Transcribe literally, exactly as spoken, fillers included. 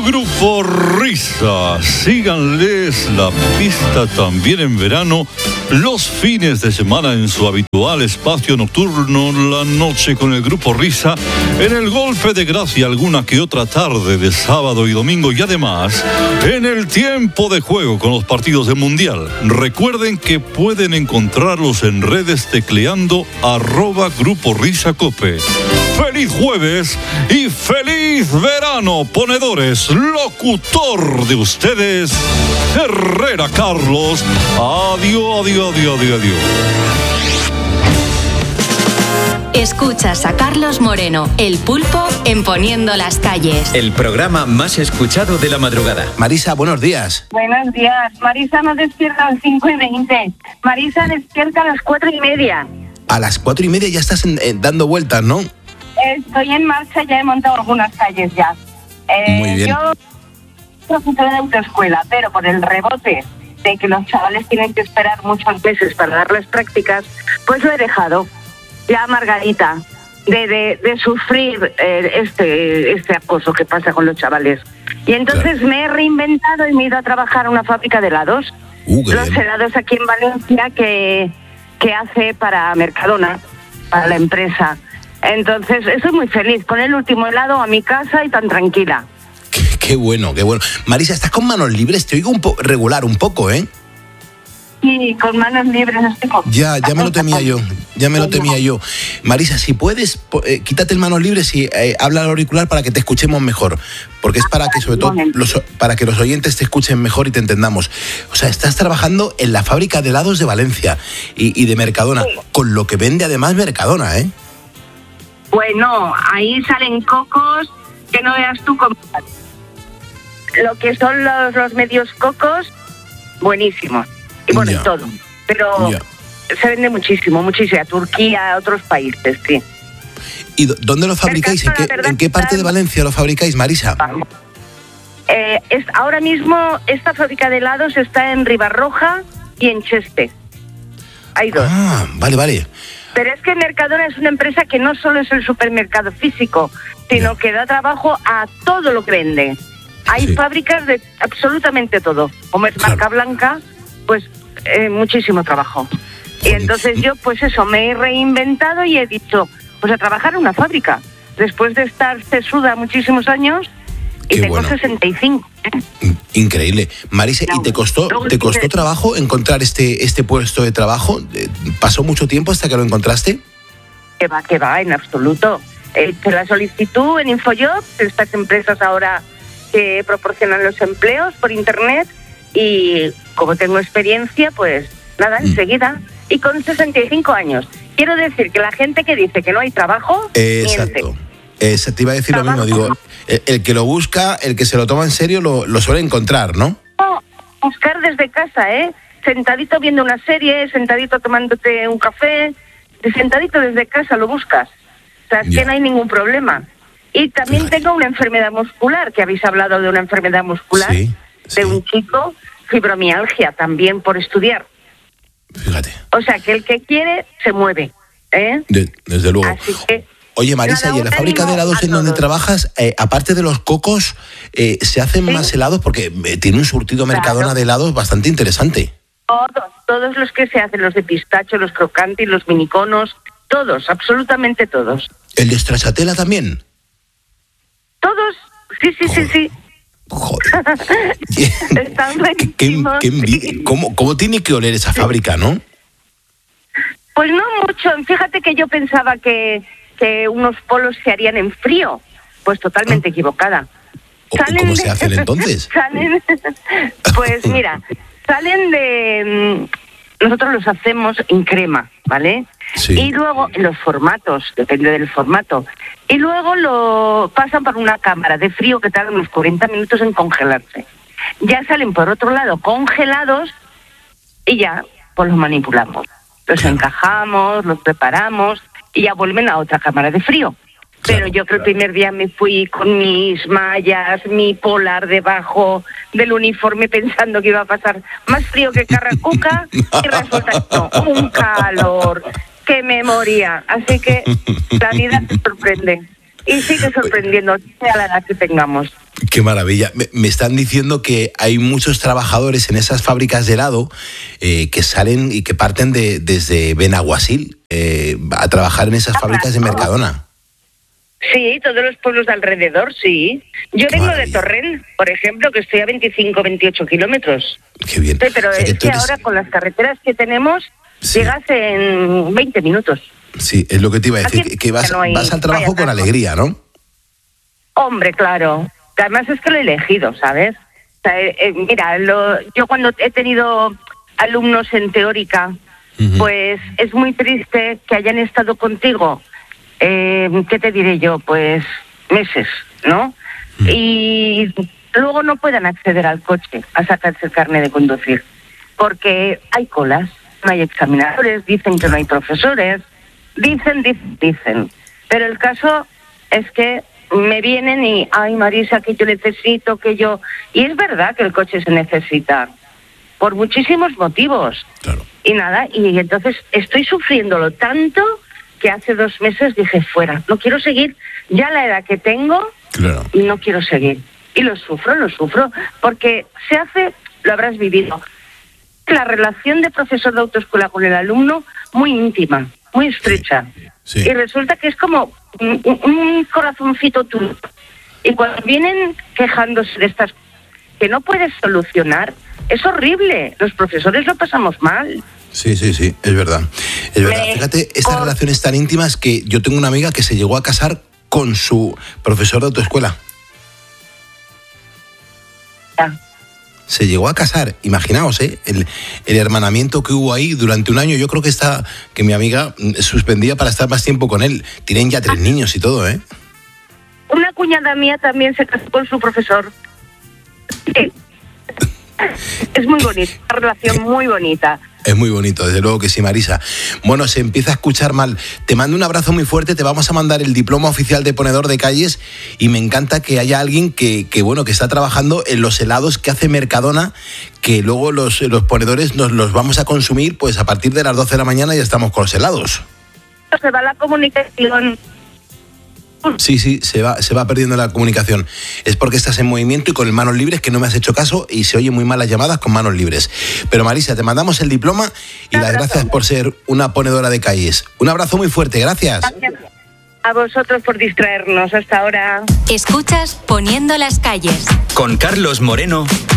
Grupo Risa. Síganles la pista también en verano, los fines de semana en su habitual espacio nocturno, la noche con el Grupo Risa, en el Golpe de Gracia alguna que otra tarde de sábado y domingo, y además en el tiempo de juego con los partidos del Mundial. Recuerden que pueden encontrarlos en redes tecleando arroba Grupo Risa Cope. ¡Feliz jueves y feliz verano, ponedores! Locutor de ustedes, Herrera Carlos. Adiós, adiós, adiós, adiós, adiós. Escuchas a Carlos Moreno, el Pulpo, en Poniendo las Calles. El programa más escuchado de la madrugada. Marisa, buenos días. Buenos días. Marisa no despierta a las cinco y veinte. Marisa despierta a las cuatro y media. A las cuatro y media ya estás en, en, dando vueltas, ¿no? Estoy en marcha, ya he montado algunas calles ya. Eh, Muy bien. Yo profesora de autoescuela, pero por el rebote de que los chavales tienen que esperar muchos meses para dar las prácticas, pues lo he dejado. Ya, Margarita, de, de, de sufrir eh, este, este acoso que pasa con los chavales. Y entonces claro. me he reinventado y me he ido a trabajar a una fábrica de helados. Uh, los bien. helados aquí en Valencia que, que hace para Mercadona, para la empresa. Entonces, estoy muy feliz con el último helado a mi casa y tan tranquila. Qué, qué bueno, qué bueno. Marisa, ¿estás con manos libres? Te oigo un poco regular un poco, ¿eh? Sí, con manos libres estoy con... Ya, ya me lo temía yo, ya me lo temía yo. Marisa, si puedes, eh, quítate el manos libres y eh, habla al auricular para que te escuchemos mejor. Porque es para que, sobre todo, los, para que los oyentes te escuchen mejor y te entendamos. O sea, estás trabajando en la fábrica de helados de Valencia y, y de Mercadona, sí. Con lo que vende además Mercadona, ¿eh? Bueno, ahí salen cocos que no veas tú cómo. Lo que son los, los medios cocos, buenísimos. Y bueno, yeah. todo. Pero yeah. se vende muchísimo, muchísimo. A Turquía, a otros países, sí. ¿Y dónde lo fabricáis? ¿En qué, ¿En qué parte de Valencia lo fabricáis, Marisa? Eh, es, ahora mismo esta fábrica de helados está en Ribarroja y en Cheste. Hay dos. Ah, vale, vale. Pero es que Mercadona es una empresa que no solo es el supermercado físico, sino yeah. que da trabajo a todo lo que vende. Hay sí. fábricas de absolutamente todo. Como es claro. marca blanca, pues eh, muchísimo trabajo. Joder. Y entonces yo, pues eso, me he reinventado y he dicho, pues a trabajar en una fábrica. Después de estar sesuda muchísimos años, y Qué tengo bueno. sesenta y cinco. ¿eh? Increíble. Marisa, ¿y te costó te costó trabajo encontrar este este puesto de trabajo? ¿Pasó mucho tiempo hasta que lo encontraste? Que va, que va, en absoluto. He hecho la solicitud en InfoJobs, estas empresas ahora que proporcionan los empleos por internet, y como tengo experiencia, pues nada, mm. enseguida. Y con sesenta y cinco años. Quiero decir que la gente que dice que no hay trabajo, eh, exacto. Eh, te iba a decir ¿Trabajo? Lo mismo, digo, el, el que lo busca, el que se lo toma en serio, lo, lo suele encontrar, ¿no? No, buscar desde casa, ¿eh? Sentadito viendo una serie, sentadito tomándote un café, sentadito desde casa lo buscas. O sea, es yeah. que no hay ningún problema. Y también Fíjate. tengo una enfermedad muscular, que habéis hablado de una enfermedad muscular, sí, sí. de un chico, fibromialgia, también por estudiar. Fíjate. O sea, que el que quiere, se mueve, ¿eh? De, desde luego. Así que... Oye, Marisa, ¿y en la fábrica de helados en donde trabajas, eh, aparte de los cocos, eh, se hacen ¿Sí? más helados? Porque eh, tiene un surtido Mercadona claro. de helados bastante interesante. Todos, todos los que se hacen, los de pistacho, los crocantes, los miniconos, todos, absolutamente todos. ¿El de stracciatella también? Todos, sí, sí, Joder. sí, sí. Joder. Están buenísimos. ¿Qué, qué, qué, ¿cómo, ¿Cómo tiene que oler esa fábrica, no? Pues no mucho. Fíjate que yo pensaba que... que unos polos se harían en frío, pues totalmente ah. equivocada. Salen ¿Cómo de, se hacen entonces? Salen, pues mira, salen de... Nosotros los hacemos en crema, ¿vale? Sí. Y luego, en los formatos, depende del formato, y luego lo pasan por una cámara de frío que tarda unos cuarenta minutos en congelarse. Ya salen por otro lado congelados y ya, pues los manipulamos. Los claro. encajamos, los preparamos... y ya vuelven a otra cámara de frío. Pero claro, yo que claro. el primer día me fui con mis mallas, mi polar debajo del uniforme pensando que iba a pasar más frío que Carracuca y resulta que no, un calor que me moría. Así que la vida te sorprende. y sigue sorprendiendo, sea la edad que tengamos. Qué maravilla. Me, me están diciendo que hay muchos trabajadores en esas fábricas de helado eh, que salen y que parten de, desde Benaguasil eh, a trabajar en esas fábricas de Mercadona. Sí, todos los pueblos de alrededor, sí. Yo Qué vengo maravilla. de Torrent, por ejemplo, que estoy a veinticinco, veintiocho kilómetros. Qué bien. Sí, pero O sea, que es tú que eres- ahora con las carreteras que tenemos, Sí. llegas en veinte minutos. Sí, es lo que te iba a decir, Aquí que- que vas, no hay- vas al no hay trabajo con atascos. alegría, ¿no? Hombre, claro. Que además es que lo he elegido, ¿sabes? O sea, eh, eh, mira, lo, yo cuando he tenido alumnos en teórica, Ujú. pues es muy triste que hayan estado contigo, eh, ¿qué te diré yo? Pues meses, ¿no? Mm. Y luego no puedan acceder al coche a sacarse el carnet de conducir, porque hay colas, no hay examinadores, dicen que no hay profesores, dicen, dicen, dicen. Pero el caso es que me vienen y, ay Marisa, que yo necesito, que yo... Y es verdad que el coche se necesita, por muchísimos motivos. Claro. Y nada, y entonces estoy sufriéndolo tanto que hace dos meses dije, fuera, no quiero seguir, ya la edad que tengo, Claro. y no quiero seguir. Y lo sufro, lo sufro, porque se hace, lo habrás vivido, la relación de profesor de autoescuela con el alumno muy íntima, muy estrecha. Sí. Y resulta que es como un, un- un corazoncito tuyo. Y cuando vienen quejándose de estas que no puedes solucionar, es horrible. Los profesores lo pasamos mal. Sí, sí, sí, es verdad. Es verdad. Me- Fíjate, estas con- relaciones tan íntimas que yo tengo una amiga que se llegó a casar con su profesor de autoescuela. Ya. Se llegó a casar, imaginaos, ¿eh? El, el hermanamiento que hubo ahí durante un año. Yo creo que está, que mi amiga mm, suspendía para estar más tiempo con él. Tienen ya tres niños y todo, ¿eh? Una cuñada mía también se casó con su profesor. Sí. Es muy bonita, una relación muy bonita. Es muy bonito, desde luego que sí, Marisa. Bueno, se empieza a escuchar mal. Te mando un abrazo muy fuerte, te vamos a mandar el diploma oficial de ponedor de calles y me encanta que haya alguien que, que bueno, que está trabajando en los helados que hace Mercadona, que luego los, los ponedores nos los vamos a consumir, pues a partir de las doce de la mañana ya estamos con los helados. Se va la comunicación. Sí, sí, se va, se va perdiendo la comunicación. Es porque estás en movimiento y con el manos libres, que no me has hecho caso y se oyen muy mal las llamadas con manos libres. Pero Marisa, te mandamos el diploma y las gracias por ser una ponedora de calles. Un abrazo muy fuerte, gracias. Gracias a vosotros por distraernos. Hasta ahora. Escuchas Poniendo las calles. Con Carlos Moreno,